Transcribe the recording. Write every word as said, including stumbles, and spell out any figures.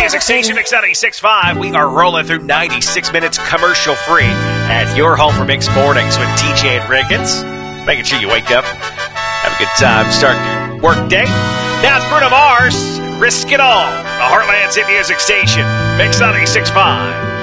Music Station, Mix ninety-six point five. We are rolling through ninety-six minutes commercial-free at your home for Mix Mornings with T J and Ricketts. Making sure you wake up, have a good time, start your work day. Now it's Bruno Mars, Risk It All. The Heartland's Hit Music Station, Mix ninety-six point five.